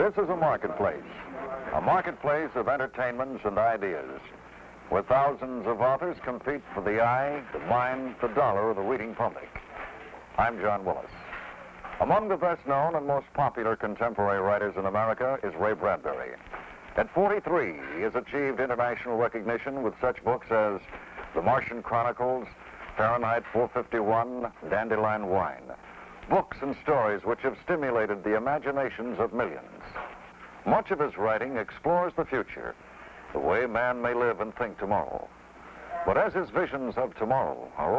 This is a marketplace of entertainments and ideas, where thousands of authors compete for the eye, the mind, the dollar of the reading public. I'm John Willis. Among the best known and most popular contemporary writers in America is Ray Bradbury. At 43, he has achieved international recognition with such books as The Martian Chronicles, Fahrenheit 451, Dandelion Wine. Books and stories which have stimulated the imaginations of millions. Much of his writing explores the future, the way man may live and think tomorrow. But as his visions of tomorrow are